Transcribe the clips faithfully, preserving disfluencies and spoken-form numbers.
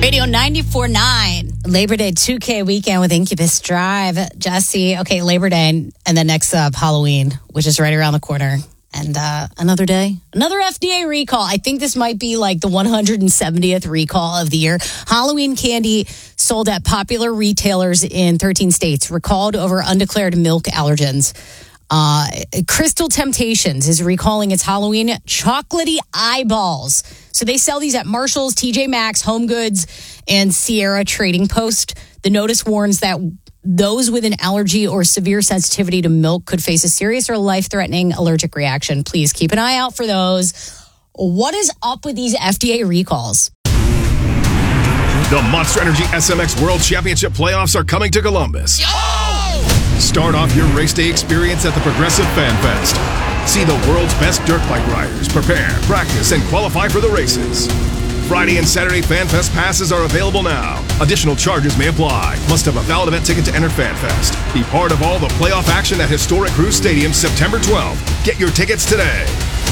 Radio ninety-four point nine. Labor Day two K weekend with Incubus Drive. Jesse, okay, Labor Day, and then next up, Halloween, which is right around the corner. And uh, another day, another F D A recall. I think this might be like the one hundred seventieth recall of the year. Halloween candy sold at popular retailers in thirteen states, recalled over undeclared milk allergens. Uh, Crystal Temptations is recalling its Halloween chocolatey eyeballs. So they sell these at Marshall's, T J Maxx, Home Goods, and Sierra Trading Post. The notice warns that those with an allergy or severe sensitivity to milk could face a serious or life-threatening allergic reaction. Please keep an eye out for those. What is up with these F D A recalls? The Monster Energy S M X World Championship playoffs are coming to Columbus. Oh! Start off your race day experience at the Progressive Fan Fest. See the world's best dirt bike riders prepare, practice, and qualify for the races. Friday and Saturday Fan Fest passes are available now. Additional charges may apply. Must have a valid event ticket to enter Fan Fest. Be part of all the playoff action at Historic Cruise Stadium September twelfth. Get your tickets today.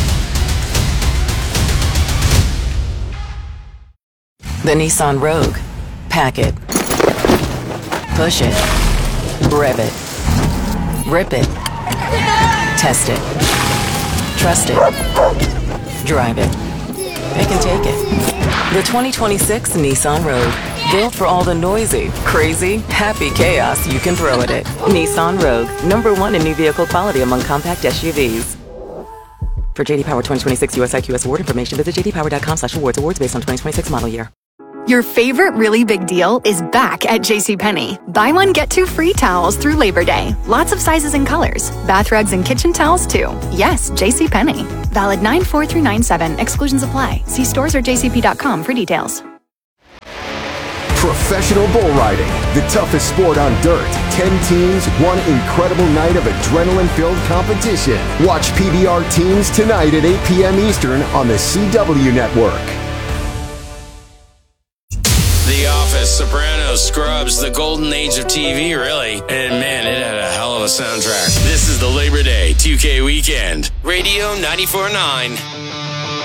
The Nissan Rogue. Pack it. Push it. Rev it. Rip it. Test it. Trust it. Drive it. Pick and take it. The twenty twenty-six Nissan Rogue. Built for all the noisy, crazy, happy chaos you can throw at it. Nissan Rogue. Number one in new vehicle quality among compact S U Vs. For J D Power twenty twenty-six U S I Q S award information, visit j d power dot com slash awards. Awards based on twenty twenty-six model year. Your favorite really big deal is back at JCPenney. Buy one, get two free towels through Labor Day. Lots of sizes and colors. Bath rugs and kitchen towels too. Yes, JCPenney. Valid nine four through nine seven. Exclusions apply. See stores or j c p dot com for details. Professional bull riding, the toughest sport on dirt. Ten teams, one incredible night of adrenaline-filled competition. Watch P B R Teams tonight at eight p.m. Eastern on the C W Network. The Office, Sopranos, Scrubs, the golden age of T V, really. And man, it had a hell of a soundtrack. This is the Labor Day two K weekend. Radio ninety-four point nine.